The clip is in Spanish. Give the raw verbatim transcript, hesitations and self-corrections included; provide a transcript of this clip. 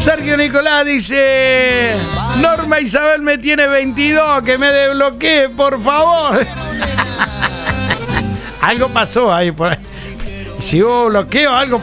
Sergio Nicolás dice: Norma Isabel me tiene veintidós, que me desbloquee, por favor. Algo pasó ahí por ahí. Si hubo bloqueo, algo